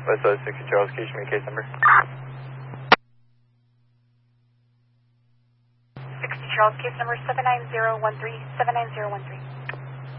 West 60 Charles, can you show me case number? 60 Charles, case number 79013, 79013.